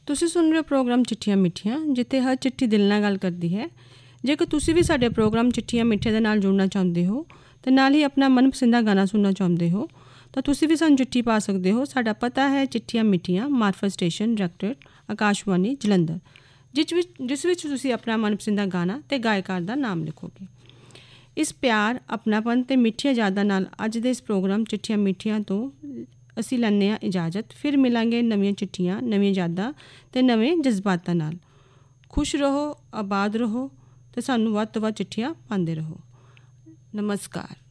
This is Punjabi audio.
ਤੁਸੀਂ ਸੁਣ ਰਹੇ ਹੋ ਪ੍ਰੋਗਰਾਮ ਚਿੱਠੀਆਂ ਮਿੱਠੀਆਂ, ਜਿੱਥੇ ਹਰ ਚਿੱਠੀ ਦਿਲ ਨਾਲ ਗੱਲ ਕਰਦੀ ਹੈ। ਜੇਕਰ ਤੁਸੀਂ ਵੀ ਸਾਡੇ ਪ੍ਰੋਗਰਾਮ ਚਿੱਠੀਆਂ ਮਿੱਠੀਆਂ ਦੇ ਨਾਲ ਜੁੜਨਾ ਚਾਹੁੰਦੇ ਹੋ ਅਤੇ ਨਾਲ ਹੀ ਆਪਣਾ ਮਨਪਸੰਦਾ ਗਾਣਾ ਸੁਣਨਾ ਚਾਹੁੰਦੇ ਹੋ ਤਾਂ ਤੁਸੀਂ ਵੀ ਸਾਨੂੰ ਚਿੱਠੀ ਪਾ ਸਕਦੇ ਹੋ। ਸਾਡਾ ਪਤਾ ਹੈ ਚਿੱਠੀਆਂ ਮਿੱਠੀਆਂ, ਮਾਰਫਤ ਸਟੇਸ਼ਨ, ਡਾਇਰੈਕਟੋਰੇਟ, ਆਕਾਸ਼ਵਾਣੀ ਜਲੰਧਰ, ਜਿਸ ਵਿੱਚ ਤੁਸੀਂ ਆਪਣਾ ਮਨਪਸੰਦਾ ਗਾਣਾ ਅਤੇ ਗਾਇਕਾਰ ਦਾ ਨਾਮ ਲਿਖੋਗੇ। ਇਸ ਪਿਆਰ, ਆਪਣਾਪਨ ਅਤੇ ਮਿੱਠੀਆਂ ਯਾਦਾਂ ਨਾਲ ਅੱਜ ਦੇ ਇਸ ਪ੍ਰੋਗਰਾਮ ਚਿੱਠੀਆਂ ਮਿੱਠੀਆਂ ਤੋਂ ਅਸੀਂ ਲੈਂਦੇ ਹਾਂ ਇਜਾਜ਼ਤ। ਫਿਰ ਮਿਲਾਂਗੇ ਨਵੀਆਂ ਚਿੱਠੀਆਂ, ਨਵੀਆਂ ਯਾਦਾਂ ਅਤੇ ਨਵੇਂ ਜਜ਼ਬਾਤਾਂ ਨਾਲ। ਖੁਸ਼ ਰਹੋ, ਆਬਾਦ ਰਹੋ ਅਤੇ ਸਾਨੂੰ ਵੱਧ ਤੋਂ ਵੱਧ ਚਿੱਠੀਆਂ ਪਾਉਂਦੇ ਰਹੋ। ਨਮਸਕਾਰ।